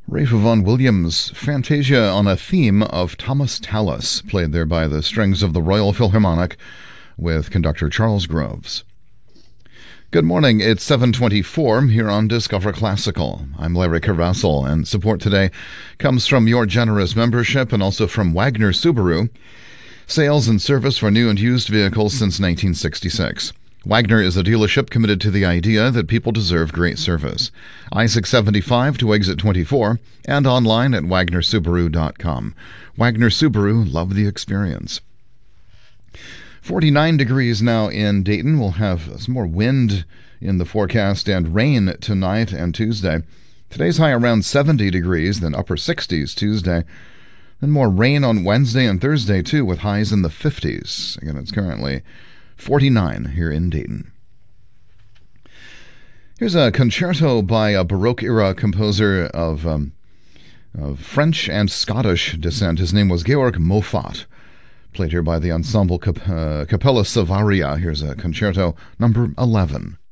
Ralph Vaughan Williams' Fantasia on a theme of Thomas Tallis, played there by the strings of the Royal Philharmonic with conductor Charles Groves. Good morning, it's 7:24 here on Discover Classical. I'm Larry Carvassel, and support today comes from your generous membership and also from Wagner Subaru, sales and service for new and used vehicles since 1966. Wagner is a dealership committed to the idea that people deserve great service. I-675 to exit 24 and online at wagnersubaru.com. Wagner Subaru, love the experience. 49 degrees now in Dayton. We'll have some more wind in the forecast and rain tonight and Tuesday. Today's high around 70 degrees, then upper 60s Tuesday. Then more rain on Wednesday and Thursday, too, with highs in the 50s. Again, it's currently 49 here in Dayton. Here's a concerto by a Baroque-era composer of French and Scottish descent. His name was Georg Moffat, played here by the ensemble Capella Savaria. Here's a concerto number 11.